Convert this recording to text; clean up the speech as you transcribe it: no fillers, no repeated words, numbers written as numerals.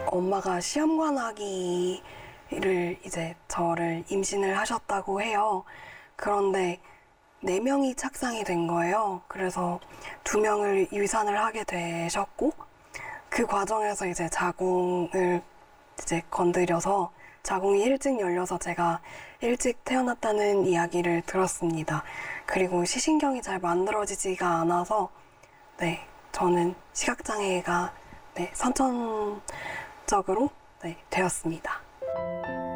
엄마가 시험관하기를 이제 저를 임신을 하셨다고 해요. 그런데 4명이 착상이 된 거예요. 그래서 2명을 유산을 하게 되셨고, 그 과정에서 이제 자궁을 이제 건드려서 자궁이 일찍 열려서 제가 일찍 태어났다는 이야기를 들었습니다. 그리고 시신경이 잘 만들어지지가 않아서 저는 시각장애가 선천적으로 되었습니다.